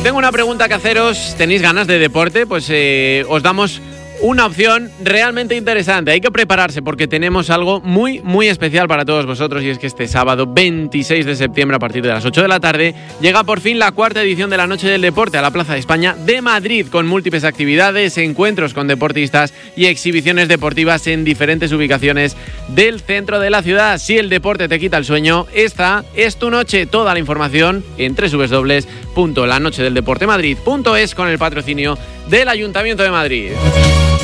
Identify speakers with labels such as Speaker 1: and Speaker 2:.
Speaker 1: tengo una pregunta que haceros. ¿Tenéis ganas de deporte? Pues os damos una opción realmente interesante. Hay que prepararse porque tenemos algo muy, muy especial para todos vosotros, y es que este sábado 26 de septiembre, a partir de las 8 de la tarde, llega por fin la cuarta edición de la Noche del Deporte a la Plaza de España de Madrid, con múltiples actividades, encuentros con deportistas y exhibiciones deportivas en diferentes ubicaciones del centro de la ciudad. Si el deporte te quita el sueño, esta es tu noche. Toda la información en www.lanochedeldeportemadrid.es con el patrocinio del Ayuntamiento de Madrid.